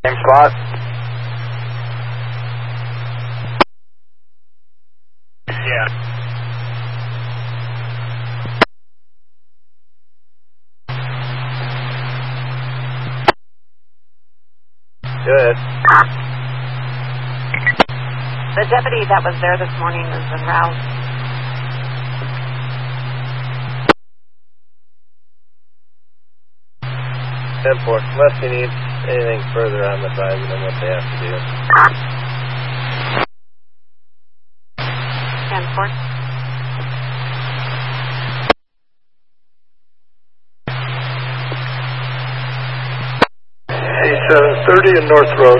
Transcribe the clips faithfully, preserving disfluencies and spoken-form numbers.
Same spot. Yeah. Good. The deputy that was there this morning is en route. ten four. Unless he needs anything further on the drive than what they have to do. ten four. eighty-seven thirty and North Road.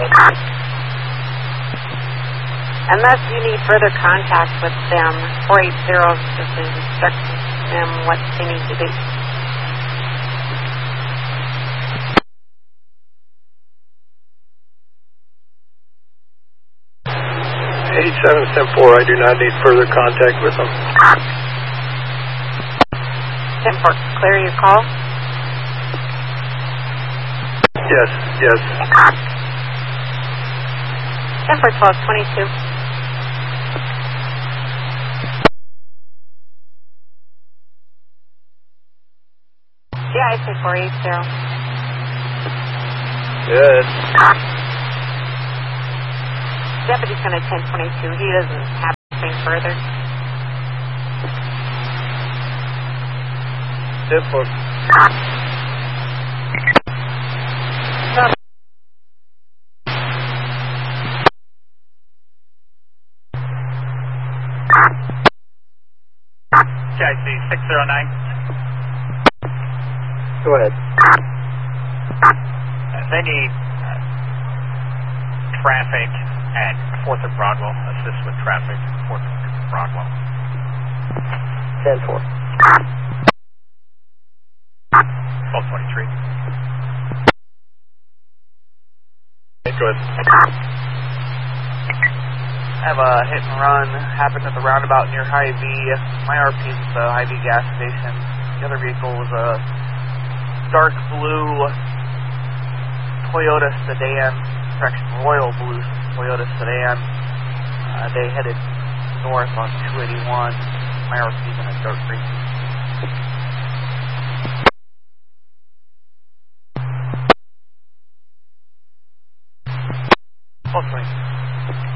Unless you need further contact with them, four eight zero just instructing them what they need to do. eighty-seven ten four, I do not need further contact with them. ten four, clear your call? Yes, yes. ten four twelve twenty-two. Yeah, I say four eight zero. Good. Deputy's going to ten twenty-two. He doesn't have anything further. ten four. K I C six zero nine. Go ahead. They need uh, traffic at fourth and Broadwell. Assist with traffic at fourth and Broadwell. ten four. twelve twenty-three. Go ahead. I have a hit and run happened at the roundabout near Hy-V. My R P is at the Hy-V gas station. The other vehicle was a dark blue Toyota sedan, correction, royal blue Toyota sedan. Uh, they headed north on two eighty-one. My R P is in a dark green.